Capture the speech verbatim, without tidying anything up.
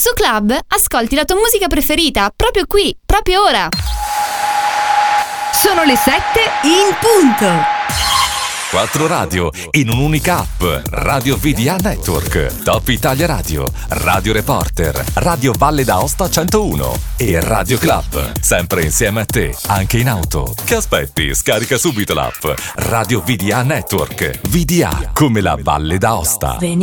Su Club ascolti la tua musica preferita proprio qui, proprio ora. Sono le sette in punto. Quattro radio in un'unica app. Radio V D A Network, Top Italia Radio, Radio Reporter, Radio Valle d'Aosta centouno e Radio Club. Sempre insieme a te, anche in auto. Che aspetti? Scarica subito l'app. Radio V D A Network. V D A come la Valle d'Aosta.